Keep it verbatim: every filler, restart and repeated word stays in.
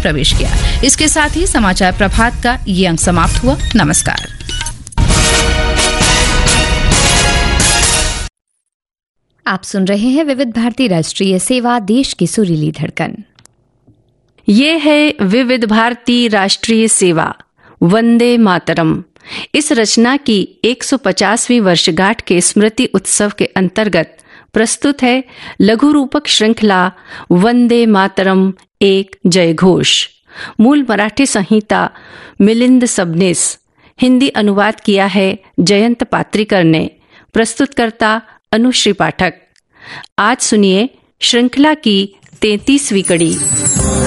प्रवेश किया। इसके साथ ही समाचार प्रभात का ये अंक समाप्त हुआ। नमस्कार। आप सुन रहे हैं विविध भारती राष्ट्रीय सेवा, देश की सुरीली धड़कन। ये है विविध भारती राष्ट्रीय सेवा, वंदे मातरम। इस रचना की एक सौ पचासवीं वर्षगांठ के स्मृति उत्सव के अंतर्गत प्रस्तुत है लघु रूपक श्रृंखला वंदे मातरम एक जय घोष। मूल मराठी संहिता मिलिंद सबनीस, हिंदी अनुवाद किया है जयंत पात्रिकर ने। प्रस्तुतकर्ता अनुश्री पाठक। आज सुनिए श्रृंखला की तैंतीसवीं कड़ी।